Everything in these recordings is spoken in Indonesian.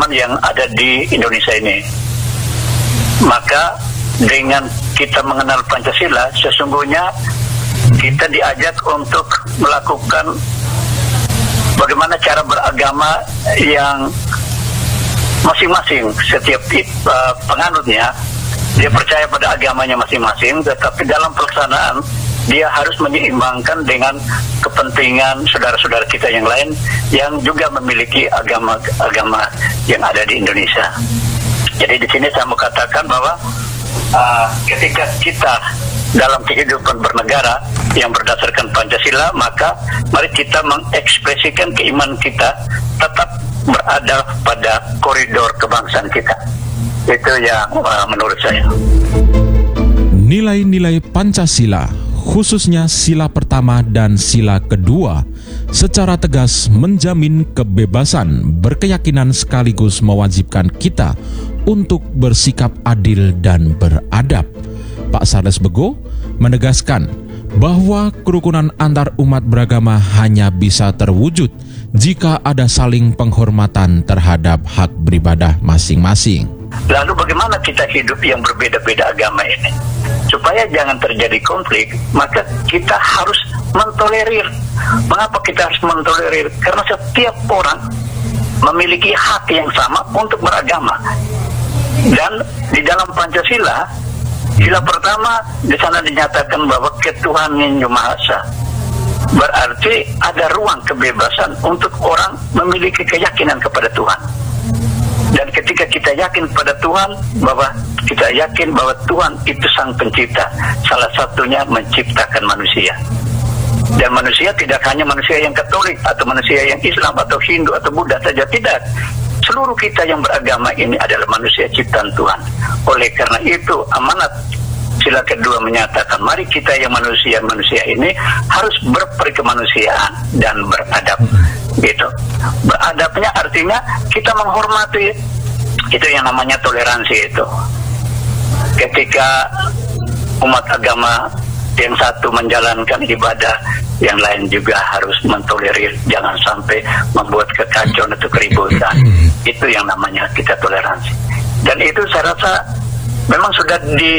Islam yang ada di Indonesia ini. Maka dengan kita mengenal Pancasila, sesungguhnya kita diajak untuk melakukan bagaimana cara beragama yang masing-masing. Setiap penganutnya, dia percaya pada agamanya masing-masing, tetapi dalam pelaksanaan dia harus menyeimbangkan dengan kepentingan saudara-saudara kita yang lain yang juga memiliki agama yang ada di Indonesia. Jadi di sini saya mau katakan bahwa ketika kita dalam kehidupan bernegara yang berdasarkan Pancasila, maka mari kita mengekspresikan keimanan kita tetap berada pada koridor kebangsaan kita. Itu yang menurut saya. Nilai-nilai Pancasila, khususnya sila pertama dan sila kedua, secara tegas menjamin kebebasan berkeyakinan sekaligus mewajibkan kita untuk bersikap adil dan beradab. Pak Charles Bego menegaskan bahwa kerukunan antar umat beragama hanya bisa terwujud jika ada saling penghormatan terhadap hak beribadah masing-masing. Lalu bagaimana kita hidup yang berbeda-beda agama ini? Supaya jangan terjadi konflik, maka kita harus mentolerir. Mengapa kita harus mentolerir? Karena setiap orang memiliki hak yang sama untuk beragama. Dan di dalam Pancasila, sila pertama di sana dinyatakan bahwa ketuhanan yang Maha Esa. Berarti ada ruang kebebasan untuk orang memiliki keyakinan kepada Tuhan. Dan ketika kita yakin pada Tuhan, bahwa kita yakin bahwa Tuhan itu sang pencipta, salah satunya menciptakan manusia. Dan manusia tidak hanya manusia yang Katolik atau manusia yang Islam atau Hindu atau Buddha saja, tidak. Seluruh kita yang beragama ini adalah manusia ciptaan Tuhan. Oleh karena itu amanat sila kedua menyatakan mari kita yang manusia ini harus berperkemanusiaan dan beradab. Gitu. Beradabnya artinya kita menghormati, itu yang namanya toleransi itu. Ketika umat agama yang satu menjalankan ibadah, yang lain juga harus mentolerir, jangan sampai membuat kekacauan atau keributan. Itu yang namanya kita toleransi. Dan itu saya rasa memang sudah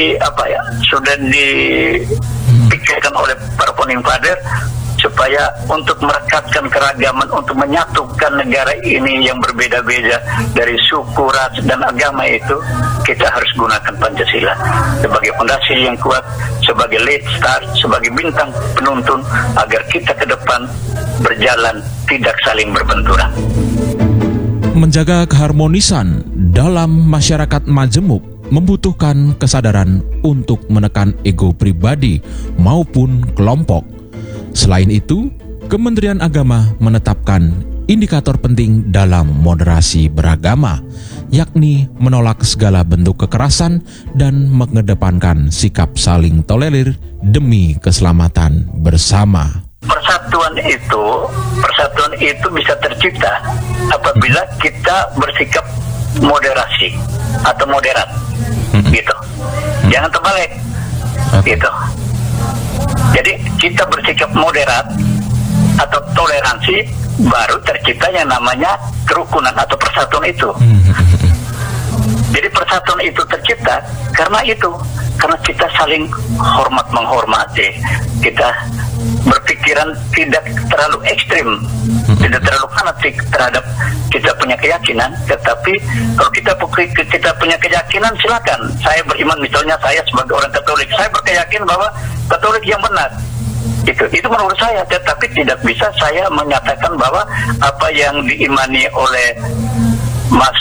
dipikirkan oleh para founding father supaya untuk merekatkan keragaman, untuk menyatukan negara ini yang berbeda-beda dari suku, ras, dan agama itu, kita harus gunakan Pancasila sebagai fondasi yang kuat, sebagai lead star, sebagai bintang penuntun agar kita ke depan berjalan tidak saling berbenturan. Menjaga keharmonisan dalam masyarakat majemuk membutuhkan kesadaran untuk menekan ego pribadi maupun kelompok. Selain itu, Kementerian Agama menetapkan indikator penting dalam moderasi beragama, yakni menolak segala bentuk kekerasan dan mengedepankan sikap saling tolerir demi keselamatan bersama. Persatuan itu bisa tercipta apabila kita bersikap moderasi atau moderat, gitu. Jangan terbalik, gitu. Jadi kita bersikap moderat atau toleransi, baru tercipta yang namanya kerukunan atau persatuan itu. Jadi persatuan itu tercipta karena kita saling hormat menghormati, kita berpikiran tidak terlalu ekstrim, tidak terlalu fanatik terhadap kita punya keyakinan. Tetapi kalau kita punya keyakinan, silakan. Saya beriman, misalnya saya sebagai orang Katolik, saya berkeyakin bahwa Katolik yang benar. Itu menurut saya, tetapi tidak bisa saya menyatakan bahwa apa yang diimani oleh Mas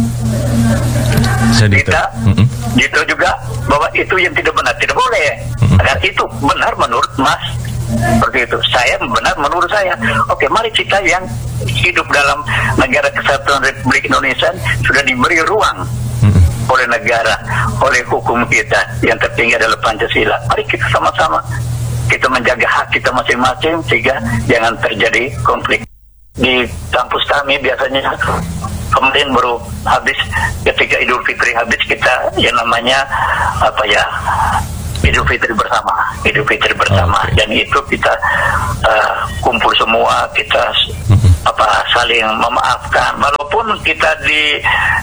kita gitu juga bahwa itu yang tidak benar, tidak boleh. Dan itu benar menurut Mas, seperti itu. Saya benar menurut saya. Oke, mari kita yang hidup dalam negara kesatuan Republik Indonesia sudah diberi ruang oleh negara, oleh hukum kita yang tertinggi adalah Pancasila. Mari kita sama-sama kita menjaga hak kita masing-masing sehingga jangan terjadi konflik. Di kampus kami biasanya kemarin baru habis, ketika Idul Fitri habis, kita yang namanya Idul Fitri bersama. Okay. Dan itu kita kumpul semua, kita saling memaafkan, walaupun walaupun kita di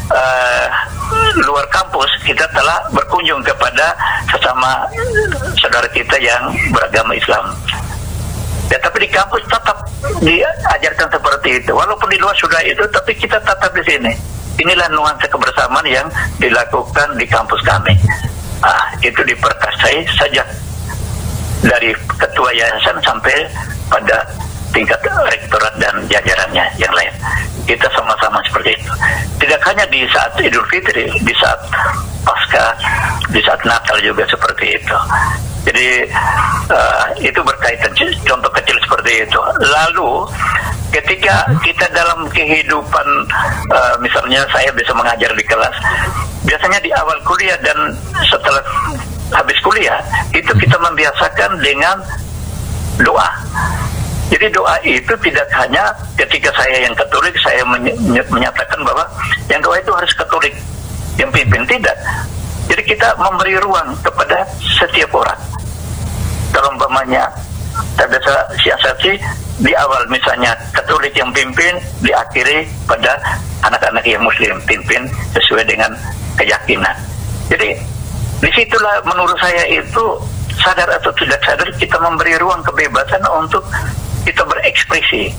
luar kampus, kita telah berkunjung kepada sesama saudara kita yang beragama Islam. Ya, tapi di kampus tetap diajarkan seperti itu. Walaupun di luar sudah itu, tapi kita tetap di sini. Inilah nuansa kebersamaan yang dilakukan di kampus kami. Itu diperkasai sejak dari ketua yayasan sampai pada tingkat rektorat dan jajarannya yang lain. Kita sama-sama seperti itu. Tidak hanya di saat Idul Fitri, di saat Pasca, di saat Natal juga seperti itu. Jadi itu berkaitan, contoh kecil seperti itu. Lalu ketika kita dalam kehidupan, misalnya saya bisa mengajar di kelas, biasanya di awal kuliah dan setelah habis kuliah, itu kita membiasakan dengan doa. Jadi doa itu tidak hanya ketika saya yang Katolik, saya menyatakan bahwa yang doa itu harus Katolik yang pimpin, tidak. Jadi kita memberi ruang kepada setiap orang. Kalau umpamanya ada siasati di awal misalnya Katolik yang pimpin, diakhiri pada anak-anak yang Muslim pimpin sesuai dengan keyakinan. Jadi disitulah menurut saya itu, sadar atau tidak sadar, kita memberi ruang kebebasan untuk kita berekspresi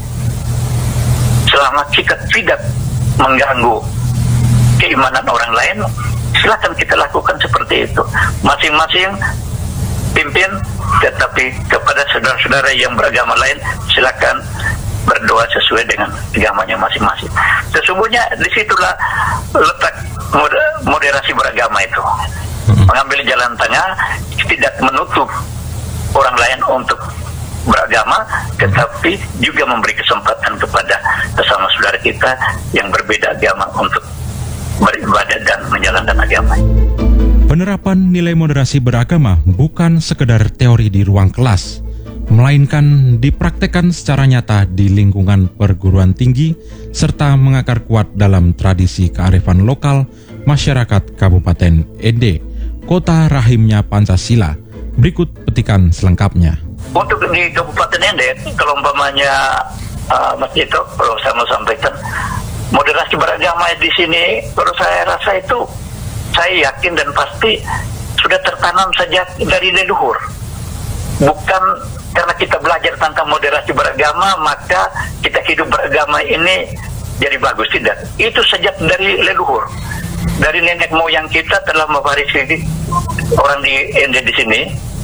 selama kita tidak mengganggu keimanan orang lain. Silakan kita lakukan seperti itu, masing-masing pimpin, tetapi kepada saudara-saudara yang beragama lain silakan berdoa sesuai dengan agamanya masing-masing. Sesungguhnya disitulah letak moderasi beragama itu, mengambil jalan tengah, tidak menutup orang lain untuk beragama, tetapi juga memberi kesempatan kepada sesama saudara kita yang berbeda agama untuk beribadah dan menjalankan agama. Penerapan nilai moderasi beragama bukan sekedar teori di ruang kelas, melainkan dipraktekkan secara nyata di lingkungan perguruan tinggi serta mengakar kuat dalam tradisi kearifan lokal masyarakat Kabupaten Ende, kota rahimnya Pancasila. Berikut petikan selengkapnya. Untuk di Kabupaten Ende, kalau umpamanya Mas Ito, kalau saya mau sampaikan, moderasi beragama di sini, kalau saya rasa itu, saya yakin dan pasti sudah tertanam sejak dari leluhur. Bukan karena kita belajar tentang moderasi beragama, maka kita hidup beragama ini jadi bagus, tidak. Itu sejak dari leluhur. Dari nenek moyang kita telah mewarisi orang di Ende di sini,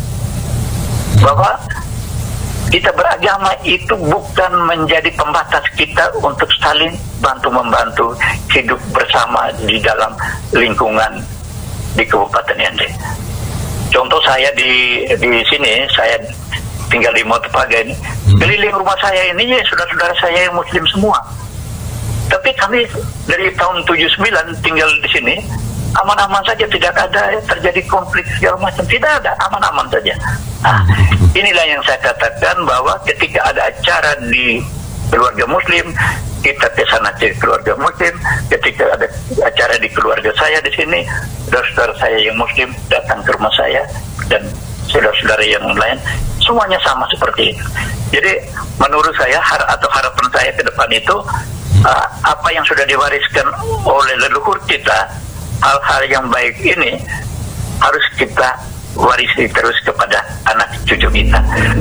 bahwa kita beragama itu bukan menjadi pembatas kita untuk saling bantu-membantu hidup bersama di dalam lingkungan di Kabupaten Ende. Contoh saya di sini, saya tinggal di Motepaga ini, keliling rumah saya ini ya saudara-saudara saya yang Muslim semua. Tapi kami dari tahun 79 tinggal di sini, aman-aman saja, tidak ada terjadi konflik segala macam, tidak ada, aman-aman saja. Inilah yang saya katakan, bahwa ketika ada acara di keluarga Muslim, kita ke sana ke keluarga Muslim. Ketika ada acara di keluarga saya di sini, saudara-saudara saya yang Muslim datang ke rumah saya, dan saudara-saudara yang lain, semuanya sama seperti itu. Jadi menurut saya harapan saya ke depan itu, apa yang sudah diwariskan oleh leluhur kita, hal-hal yang baik ini harus kita warisi terus kepada anak cucu kita.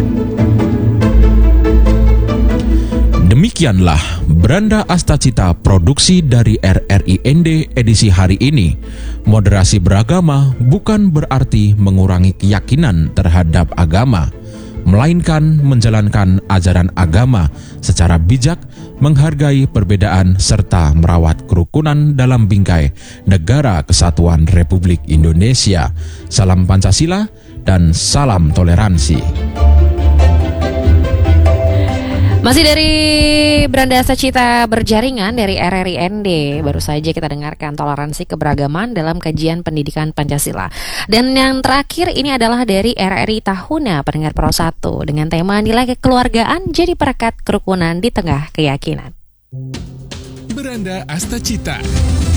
Demikianlah Branda Astacita produksi dari RRI Ende edisi hari ini. Moderasi beragama bukan berarti mengurangi keyakinan terhadap agama, melainkan menjalankan ajaran agama secara bijak, menghargai perbedaan serta merawat kerukunan dalam bingkai Negara Kesatuan Republik Indonesia. Salam Pancasila dan salam toleransi. Masih dari Branda Astacita berjaringan dari RRI ND, baru saja kita dengarkan toleransi keberagaman dalam kajian pendidikan Pancasila. Dan yang terakhir ini adalah dari RRI Tahuna pendengar Pro 1 dengan tema nilai kekeluargaan jadi perekat kerukunan di tengah keyakinan. Branda Astacita.